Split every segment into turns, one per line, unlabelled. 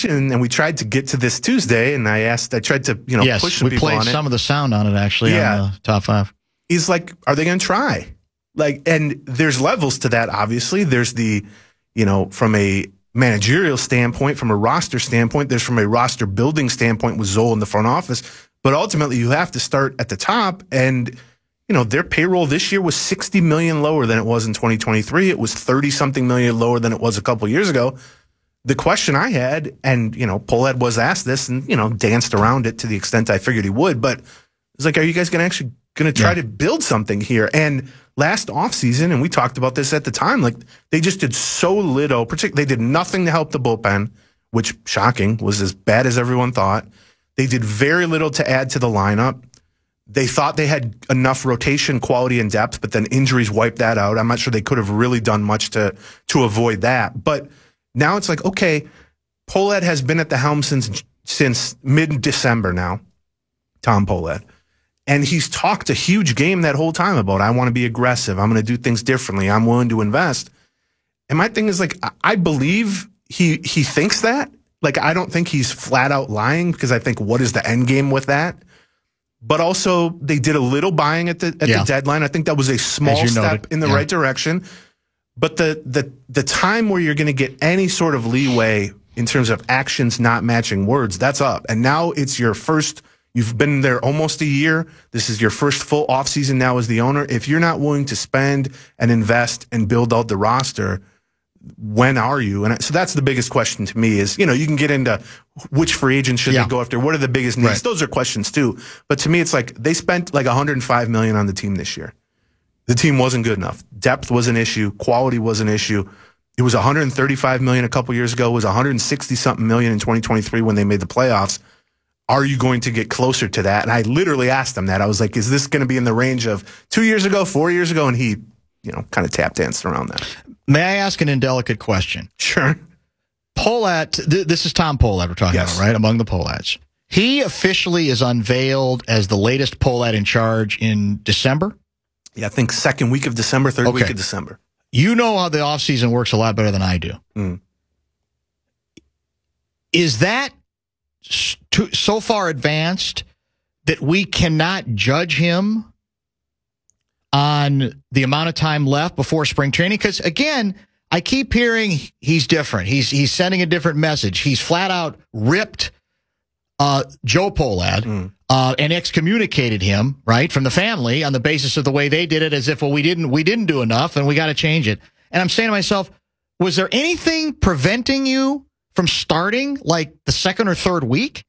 question, and we tried to get to this Tuesday, and I tried to, push some people on it.
We played some of the sound on it, actually, on the top 5.
He's like, are they going to try? And there's levels to that, obviously. There's the, from a managerial standpoint, from a roster standpoint, there's from a roster building standpoint with Zoll in the front office. But ultimately, you have to start at the top, and their payroll this year was $60 million lower than it was in 2023. It was 30-something million lower than it was a couple years ago. The question I had, and, Pohlad was asked this and, danced around it to the extent I figured he would, but it's like, are you guys going to try to build something here? And last offseason, and we talked about this at the time, like they just did so little, particularly they did nothing to help the bullpen, which, shocking, was as bad as everyone thought. They did very little to add to the lineup. They thought they had enough rotation quality and depth, but then injuries wiped that out. I'm not sure they could have really done much to avoid that. But now it's like, okay, Pohlad has been at the helm since mid-December now, Tom Pohlad. And he's talked a huge game that whole time about, I want to be aggressive. I'm going to do things differently. I'm willing to invest. And my thing is, like, I believe he thinks that. Like, I don't think he's flat out lying, because I think, what is the end game with that? But also, they did a little buying at the deadline. I think that was a small step in the right direction. But the time where you're going to get any sort of leeway in terms of actions not matching words, that's up. And now it's your first. You've been there almost a year. This is your first full offseason now as the owner. If you're not willing to spend and invest and build out the roster, when are you? And so that's the biggest question to me is, you can get into which free agents should they go after? What are the biggest needs? Right. Those are questions too. But to me, it's like they spent like $105 million on the team this year. The team wasn't good enough. Depth was an issue. Quality was an issue. It was $135 million a couple years ago. It was $160-something million in 2023 when they made the playoffs. Are you going to get closer to that? And I literally asked him that. I was like, is this going to be in the range of 2 years ago, 4 years ago? And he, kind of tap danced around that.
May I ask an indelicate question?
Sure.
Pohlad, this is Tom Pohlad we're talking about, right? Among the Pohlads. He officially is unveiled as the latest Pohlad in charge in December?
Yeah, I think second week of December, third week of December.
You know how the offseason works a lot better than I do.
Mm.
Is that so far advanced that we cannot judge him on the amount of time left before spring training? Because, again, I keep hearing he's different. He's sending a different message. He's flat out ripped Joe Pohlad and excommunicated him, right, from the family on the basis of the way they did it, as if, well, we didn't do enough and we got to change it. And I'm saying to myself, was there anything preventing you from starting like the second or third week?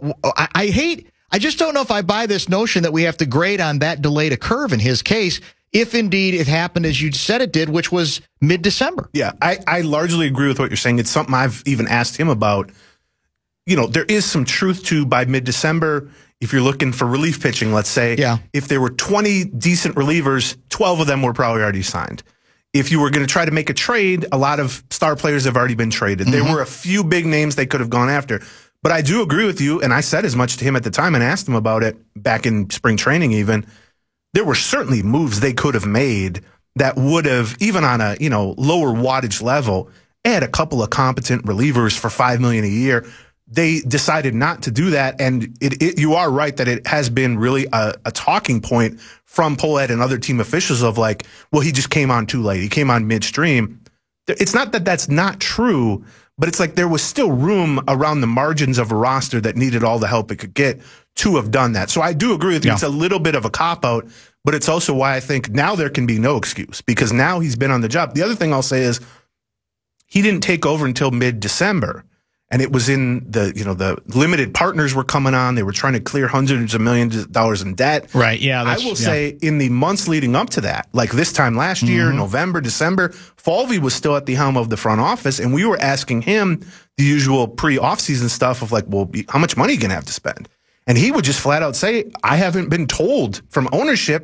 I just don't know if I buy this notion that we have to grade on that delay to curve in his case, if indeed it happened as you said it did, which was mid-December.
Yeah, I largely agree with what you're saying. It's something I've even asked him about. There is some truth to, by mid-December, if you're looking for relief pitching, let's say, if there were 20 decent relievers, 12 of them were probably already signed. If you were going to try to make a trade, a lot of star players have already been traded. There were a few big names they could have gone after. But I do agree with you, and I said as much to him at the time and asked him about it back in spring training even. There were certainly moves they could have made that would have, even on a lower wattage level, add a couple of competent relievers for $5 million a year. They decided not to do that, and you are right that it has been really a talking point from Pohlad and other team officials of like, well, he just came on too late. He came on midstream. It's not that that's not true, but it's like there was still room around the margins of a roster that needed all the help it could get to have done that. So I do agree with you. It's a little bit of a cop-out, but it's also why I think now there can be no excuse, because now he's been on the job. The other thing I'll say is he didn't take over until mid-December. And it was in the limited partners were coming on. They were trying to clear hundreds of millions of dollars in debt.
Right, yeah.
I will say in the months leading up to that, like this time last year, November, December, Falvey was still at the helm of the front office, and we were asking him the usual pre-offseason stuff of like, well, how much money are you going to have to spend? And he would just flat out say, I haven't been told from ownership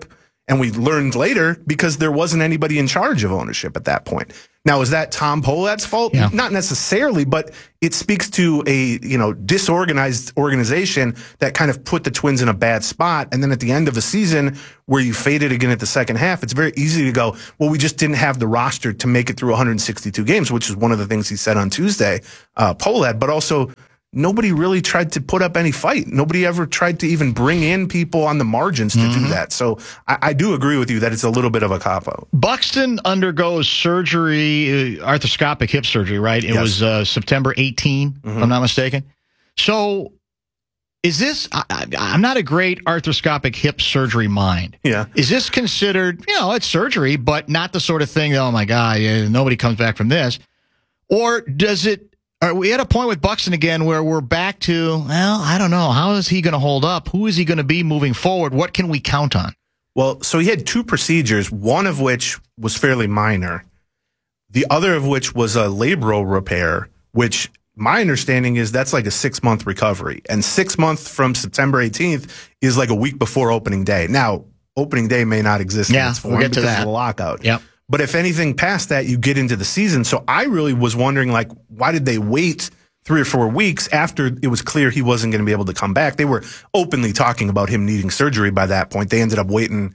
And we learned later because there wasn't anybody in charge of ownership at that point. Now, is that Tom Pohlad's fault?
Yeah.
Not necessarily, but it speaks to a, disorganized organization that kind of put the Twins in a bad spot. And then at the end of the season, where you faded again at the second half, it's very easy to go, well, we just didn't have the roster to make it through 162 games, which is one of the things he said on Tuesday, Pohlad, but also nobody really tried to put up any fight. Nobody ever tried to even bring in people on the margins to do that. So I do agree with you that it's a little bit of a cop-out.
Buxton undergoes surgery, arthroscopic hip surgery, right? It was September 18, if I'm not mistaken. So is this, I'm not a great arthroscopic hip surgery mind.
Yeah.
Is this considered, it's surgery, but not the sort of thing, oh my God, nobody comes back from this? Or does it, are we at a point with Buxton again where we're back to, well, I don't know. How is he going to hold up? Who is he going to be moving forward? What can we count on?
Well, so he had 2 procedures, one of which was fairly minor. The other of which was a labral repair, which my understanding is that's like a 6-month recovery. And 6 months from September 18th is like a week before opening day. Now, opening day may not exist in its form
we'll get to
because
that.
of the lockout.
Yep.
But if anything past that, you get into the season. So I really was wondering, why did they wait 3 or 4 weeks after it was clear he wasn't going to be able to come back? They were openly talking about him needing surgery by that point. They ended up waiting,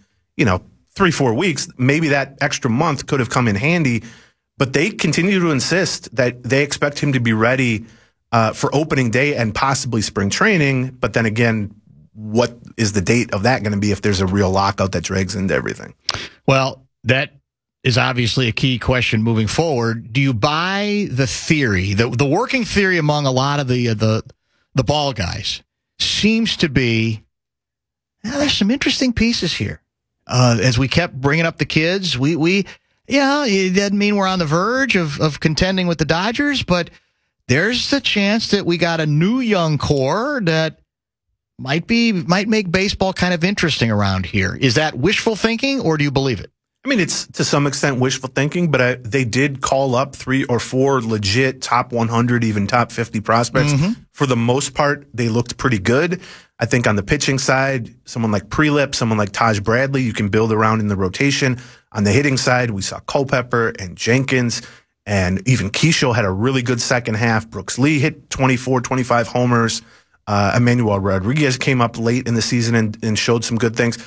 3-4 weeks. Maybe that extra month could have come in handy. But they continue to insist that they expect him to be ready for opening day and possibly spring training. But then again, what is the date of that going to be if there's a real lockout that drags into everything?
Well, that is obviously a key question moving forward. Do you buy the theory, the working theory among a lot of the ball guys seems to be, there's some interesting pieces here. As we kept bringing up the kids, it doesn't mean we're on the verge of contending with the Dodgers, but there's the chance that we got a new young core that might make baseball kind of interesting around here. Is that wishful thinking, or do you believe it?
I mean, it's to some extent wishful thinking, but they did call up 3 or 4 legit top 100, even top 50 prospects. For the most part, they looked pretty good. I think on the pitching side, someone like Prelip, someone like Taj Bradley, you can build around in the rotation. On the hitting side, we saw Culpepper and Jenkins, and even Keishel had a really good second half. Brooks Lee hit 24, 25 homers. Emmanuel Rodriguez came up late in the season and showed some good things.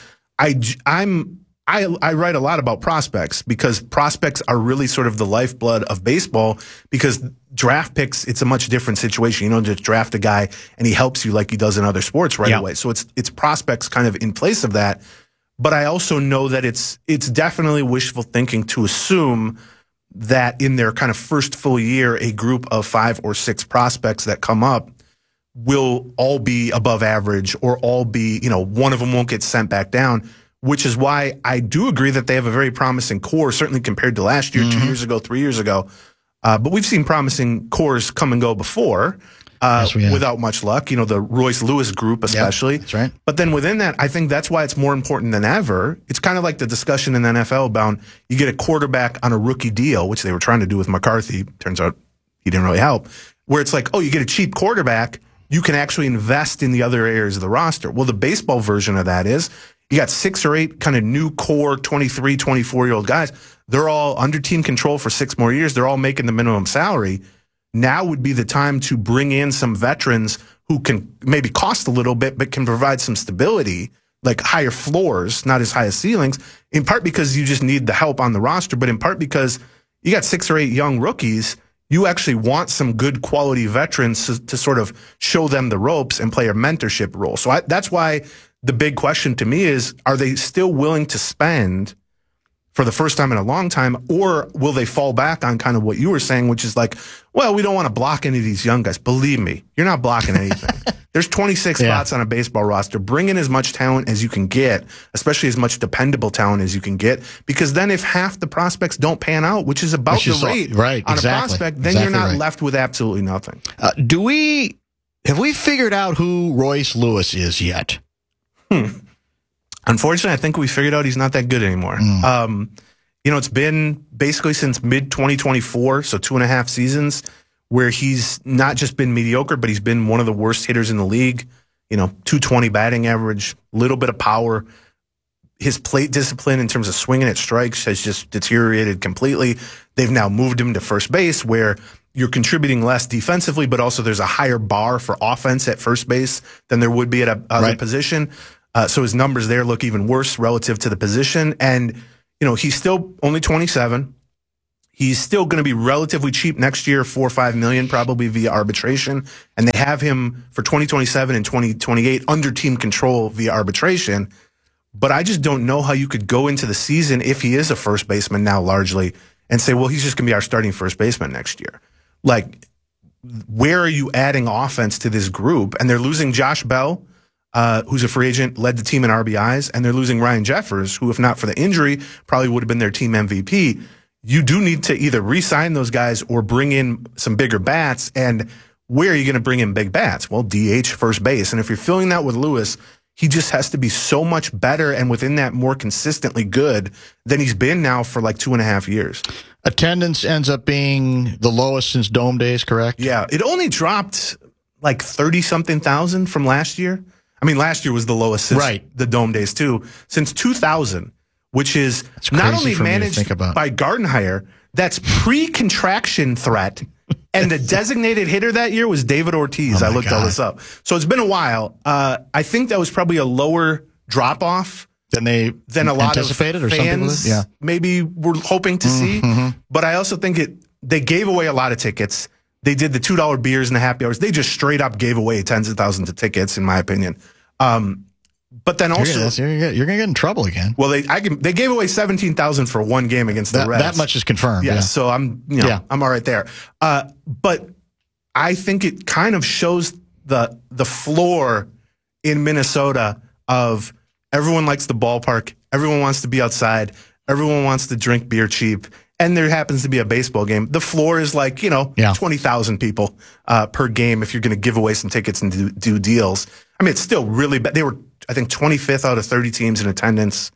I write a lot about prospects because prospects are really sort of the lifeblood of baseball, because draft picks, it's a much different situation. You don't just draft a guy and he helps you like he does in other sports right away. So it's prospects kind of in place of that. But I also know that it's definitely wishful thinking to assume that in their kind of first full year, a group of 5 or 6 prospects that come up will all be above average, or all be, one of them won't get sent back down. Which is why I do agree that they have a very promising core, certainly compared to last year, 2 years ago, 3 years ago. But we've seen promising cores come and go before without much luck. The Royce Lewis group especially.
Yep, that's right.
But then within that, I think that's why it's more important than ever. It's kind of like the discussion in the NFL about you get a quarterback on a rookie deal, which they were trying to do with McCarthy. Turns out he didn't really help. Where it's like, you get a cheap quarterback, you can actually invest in the other areas of the roster. Well, the baseball version of that is, you got 6 or 8 kind of new core 23, 24-year-old guys. They're all under team control for 6 more years. They're all making the minimum salary. Now would be the time to bring in some veterans who can maybe cost a little bit, but can provide some stability, like higher floors, not as high as ceilings, in part because you just need the help on the roster, but in part because you got 6 or 8 young rookies. You actually want some good quality veterans to sort of show them the ropes and play a mentorship role. So that's why the big question to me is, are they still willing to spend for the first time in a long time, or will they fall back on kind of what you were saying, which is like, well, we don't want to block any of these young guys. Believe me, you're not blocking anything. There's 26 spots on a baseball roster. Bring in as much talent as you can get, especially as much dependable talent as you can get, because then if half the prospects don't pan out, which is about the rate on a prospect, then you're not left with absolutely nothing.
Have we figured out who Royce Lewis is yet?
Unfortunately, I think we figured out he's not that good anymore. It's been basically since mid-2024, so 2.5 seasons, where he's not just been mediocre, but he's been one of the worst hitters in the league. 220 batting average, little bit of power, his plate discipline in terms of swinging at strikes has just deteriorated completely. They've now moved him to first base where you're contributing less defensively, but also there's a higher bar for offense at first base than there would be at other position. So his numbers there look even worse relative to the position. And, he's still only 27. He's still going to be relatively cheap next year, $4 or $5 million, probably via arbitration. And they have him for 2027 and 2028 under team control via arbitration. But I just don't know how you could go into the season if he is a first baseman now largely and say, well, he's just going to be our starting first baseman next year. Like, where are you adding offense to this group? And they're losing Josh Bell, who's a free agent, led the team in RBIs, and they're losing Ryan Jeffers, who, if not for the injury, probably would have been their team MVP. You do need to either re-sign those guys or bring in some bigger bats. And where are you going to bring in big bats? Well, DH, first base. And if you're filling that with Lewis, he just has to be so much better and within that more consistently good than he's been now for like 2.5 years.
Attendance ends up being the lowest since Dome days, correct?
Yeah. It only dropped like 30-something thousand from last year. I mean, last year was the lowest since the Dome days too. Since 2000. Which is not only managed by Gardenhire, that's pre-contraction threat, and the designated hitter that year was David Ortiz. I looked all this up. So it's been a while. I think that was probably a lower drop-off than a lot of fans maybe were hoping to see. But I also think they gave away a lot of tickets. They did the $2 beers and the happy hours. They just straight up gave away tens of thousands of tickets, in my opinion. But then also,
you're going to get in trouble again.
Well, they gave away 17,000 for one game against the Reds.
That much is confirmed.
Yeah, so I'm all right there. But I think it kind of shows the floor in Minnesota of everyone likes the ballpark, everyone wants to be outside, everyone wants to drink beer cheap, and there happens to be a baseball game. The floor is like 20,000 people per game if you're going to give away some tickets and do deals. I mean, it's still really bad. They were, I think, 25th out of 30 teams in attendance.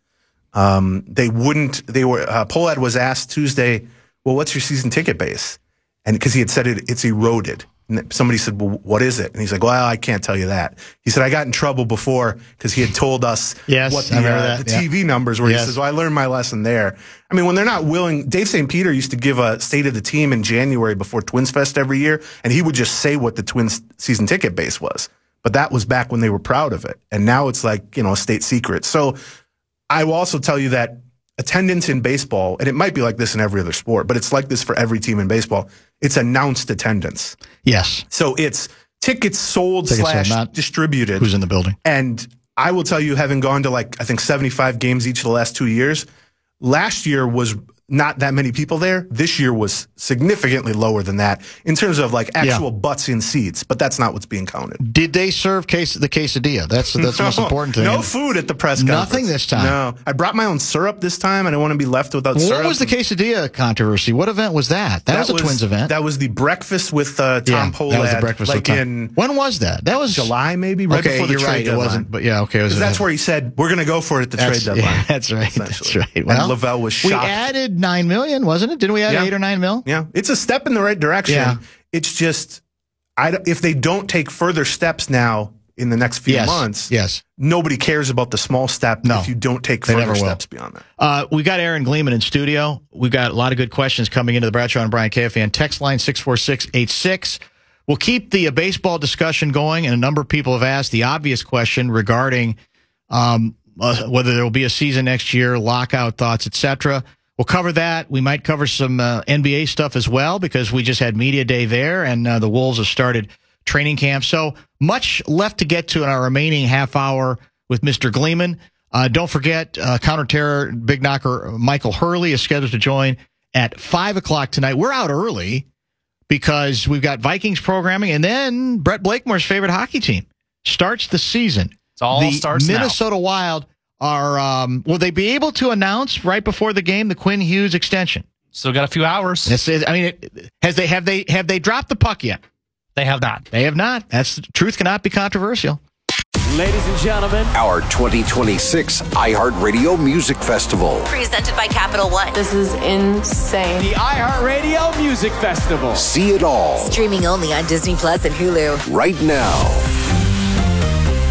Pohlad was asked Tuesday, well, what's your season ticket base? And because he had said it's eroded. And somebody said, well, what is it? And he's like, well, I can't tell you that. He said, I got in trouble before because he had told us what the TV numbers were. He says, well, I learned my lesson there. I mean, when they're not willing, Dave St. Peter used to give a state of the team in January before Twins Fest every year, and he would just say what the Twins season ticket base was. But that was back when they were proud of it. And now it's like, a state secret. So I will also tell you that attendance in baseball, and it might be like this in every other sport, but it's like this for every team in baseball. It's announced attendance.
Yes.
So it's tickets sold / distributed.
Who's in the building.
And I will tell you, having gone to I think 75 games each of the last 2 years, last year was not that many people there. This year was significantly lower than that in terms of actual butts in seats, but that's not what's being counted.
Did they serve the quesadilla? That's the most important thing.
No food at the press conference.
Nothing this time.
No. I brought my own syrup this time. I didn't want to be left without syrup.
What was the quesadilla controversy? What event was that? That was a Twins event.
That was the breakfast with Tom Pohlad.
That was the breakfast with Tom. When was that? That was
July, maybe? Right before the trade deadline.
It wasn't, but okay.
That's where he said, we're going to go for it at the trade deadline.
Yeah, that's right. That's right.
Well, and Lavelle was shocked.
We added $9 million, wasn't it? Didn't we add 8 or 9 mil?
Yeah. It's a step in the right direction.
Yeah.
It's just, if they don't take further steps now in the next few months, nobody cares about the small step if you don't take further steps beyond that.
We got Aaron Gleeman in studio. We've got a lot of good questions coming into the Bradshaw and Brian KFAN text line 64686. We'll keep the baseball discussion going, and a number of people have asked the obvious question regarding whether there will be a season next year, lockout thoughts, etc. We'll cover that. We might cover some NBA stuff as well because we just had media day there, and the Wolves have started training camp. So much left to get to in our remaining half hour with Mr. Gleeman. Don't forget, counter-terror big knocker Michael Hurley is scheduled to join at 5 o'clock tonight. We're out early because we've got Vikings programming, and then Brett Blakemore's favorite hockey team starts the season.
It all starts now.
The Minnesota Wild are will they be able to announce right before the game the Quinn Hughes extension?
Still got a few hours.
Have they dropped the puck yet?
They have not.
They have not. Truth cannot be controversial.
Ladies and gentlemen,
our 2026 iHeartRadio Music Festival.
Presented by Capital One.
This is insane.
The iHeartRadio Music Festival.
See it all.
Streaming only on Disney Plus and Hulu.
Right now.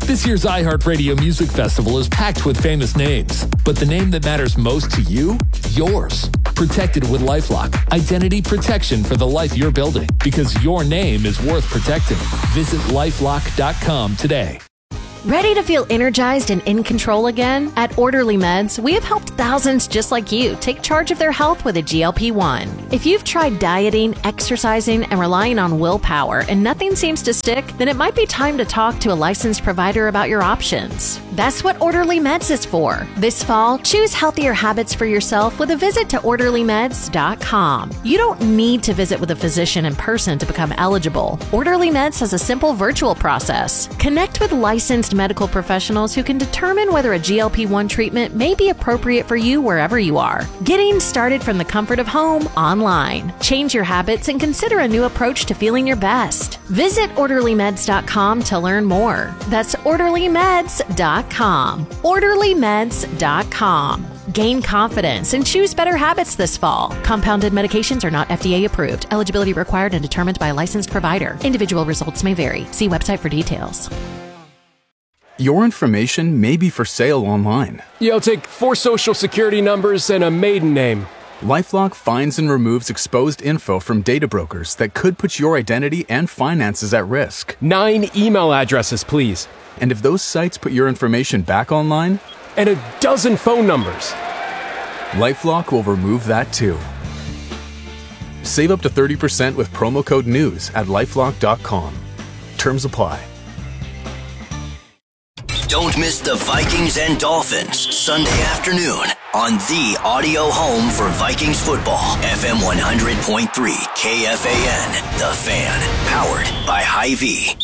This year's iHeartRadio Music Festival is packed with famous names, but the name that matters most to you? Yours. Protected with LifeLock. Identity protection for the life you're building, because your name is worth protecting. Visit LifeLock.com today.
Ready to feel energized and in control again? At Orderly Meds, we have helped thousands just like you take charge of their health with a GLP-1. If you've tried dieting, exercising, and relying on willpower and nothing seems to stick, then it might be time to talk to a licensed provider about your options. That's what Orderly Meds is for. This fall, choose healthier habits for yourself with a visit to OrderlyMeds.com. You don't need to visit with a physician in person to become eligible. Orderly Meds has a simple virtual process. Connect with licensed medical professionals who can determine whether a GLP-1 treatment may be appropriate for you wherever you are. Getting started from the comfort of home online. Change your habits and consider a new approach to feeling your best. Visit OrderlyMeds.com to learn more. That's OrderlyMeds.com. OrderlyMeds.com. Gain confidence and choose better habits this fall. Compounded medications are not FDA approved. Eligibility required and determined by a licensed provider. Individual results may vary. See website for details.
Your information may be for sale online.
Yeah, I'll take 4 social security numbers and a maiden name.
LifeLock finds and removes exposed info from data brokers that could put your identity and finances at risk.
9 email addresses, please.
And if those sites put your information back online?
And a dozen phone numbers.
LifeLock will remove that too. Save up to 30% with promo code NEWS at LifeLock.com. Terms apply.
Don't miss the Vikings and Dolphins Sunday afternoon on the audio home for Vikings football. FM 100.3 KFAN, The Fan, powered by Hy-Vee.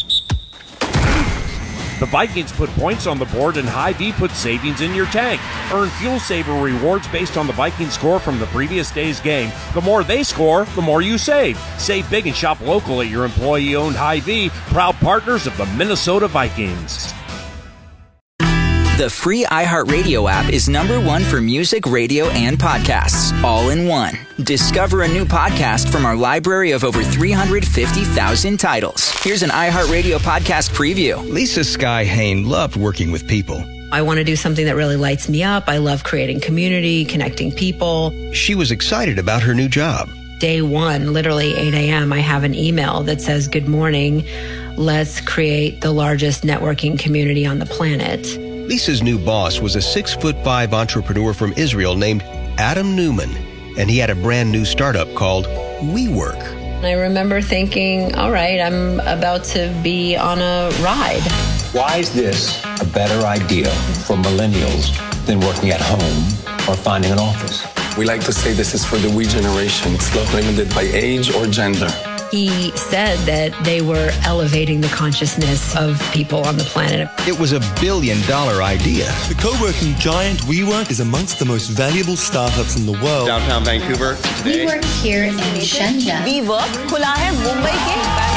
The Vikings put points on the board and Hy-Vee put savings in your tank. Earn Fuel Saver rewards based on the Vikings score from the previous day's game. The more they score, the more you save. Save big and shop local at your employee-owned Hy-Vee, proud partners of the Minnesota Vikings.
The free iHeartRadio app is #1 for music, radio, and podcasts, all in one. Discover a new podcast from our library of over 350,000 titles. Here's an iHeartRadio podcast preview.
Lisa Sky Hain loved working with people.
I want to do something that really lights me up. I love creating community, connecting people.
She was excited about her new job.
Day one, literally 8 a.m., I have an email that says, "Good morning. Let's create the largest networking community on the planet."
Lisa's new boss was a 6'5" entrepreneur from Israel named Adam Newman, and he had a brand new startup called WeWork.
I remember thinking, all right, I'm about to be on a ride.
Why is this a better idea for millennials than working at home or finding an office?
We like to say this is for the we generation. It's not limited by age or gender.
He said that they were elevating the consciousness of people on the planet.
It was $1 billion idea.
The co-working giant WeWork is amongst the most valuable startups in the world.
Downtown Vancouver today.
We work here in Shenzhen.
WeWork खुला है मुंबई के.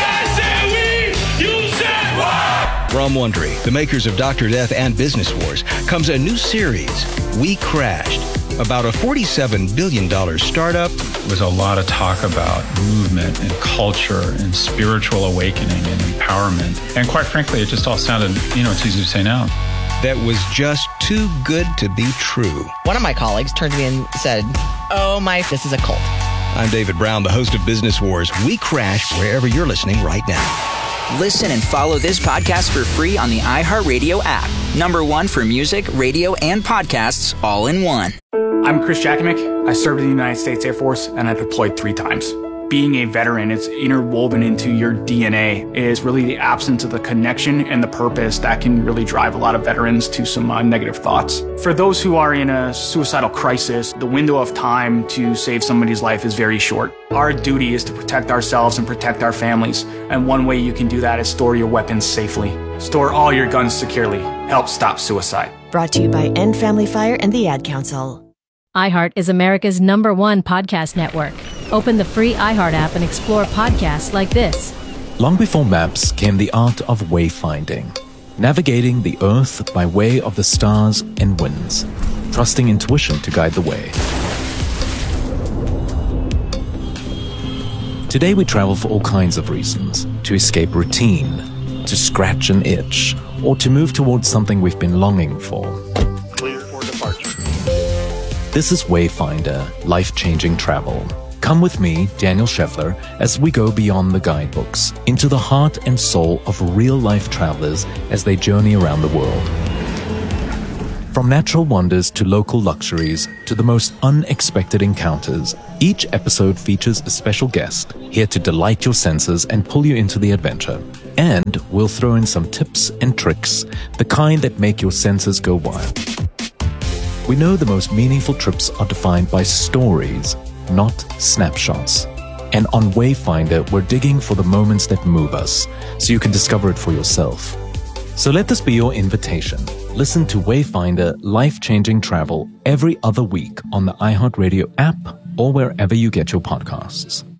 From Wondery, the makers of Dr. Death and Business Wars, comes a new series, We Crashed, about a $47 billion startup.
There was a lot of talk about movement and culture and spiritual awakening and empowerment. And quite frankly, it just all sounded, it's easy to say now.
That was just too good to be true.
One of my colleagues turned to me and said, "Oh my, this is a cult."
I'm David Brown, the host of Business Wars. We Crashed wherever you're listening right now.
Listen and follow this podcast for free on the iHeartRadio app. #1 for music, radio, and podcasts, all in one.
I'm Chris Jakimick. I served in the United States Air Force, and I deployed 3 times. Being a veteran, it's interwoven into your DNA. It is really the absence of the connection and the purpose that can really drive a lot of veterans to some negative thoughts. For those who are in a suicidal crisis, the window of time to save somebody's life is very short. Our duty is to protect ourselves and protect our families, and one way you can do that is store your weapons safely. Store all your guns securely. Help stop suicide.
Brought to you by End Family Fire and the Ad Council.
iHeart is America's #1 podcast network. Open the free iHeart app and explore podcasts like this.
Long before maps came the art of wayfinding, navigating the earth by way of the stars and winds, trusting intuition to guide the way. Today we travel for all kinds of reasons: to escape routine, to scratch an itch, or to move towards something we've been longing for.
Clear for departure.
This is Wayfinder, life-changing travel. Come with me, Daniel Scheffler, as we go beyond the guidebooks, into the heart and soul of real-life travelers as they journey around the world. From natural wonders to local luxuries to the most unexpected encounters, each episode features a special guest here to delight your senses and pull you into the adventure. And we'll throw in some tips and tricks, the kind that make your senses go wild. We know the most meaningful trips are defined by stories, not snapshots. And on Wayfinder, we're digging for the moments that move us, so you can discover it for yourself. So let this be your invitation. Listen to Wayfinder Life-Changing Travel every other week on the iHeartRadio app or wherever you get your podcasts.